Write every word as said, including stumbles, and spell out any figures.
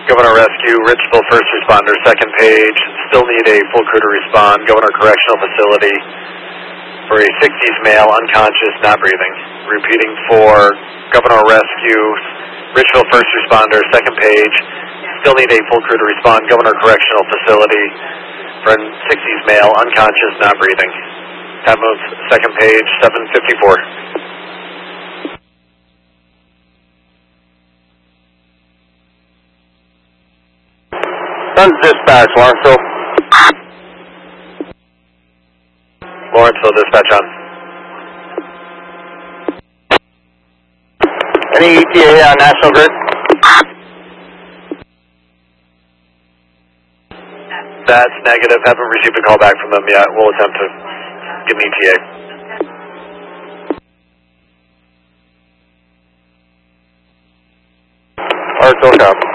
Governor Rescue, Richville First Responder, second page. Still need a full crew to respond. Governor Correctional Facility for a sixties male, unconscious, not breathing. Repeating for Governor Rescue, Richville First Responder, second page. Still need a full crew to respond. Governor Correctional Facility for a sixties male, unconscious, not breathing. Time of second page, seven fifty-four. Sun's dispatch, Lawrenceville. Lawrenceville dispatch on. Any E T A on National Grid? That's negative. Haven't received a call back from them yet. We'll attempt to get an E T A. Lawrenceville, copy.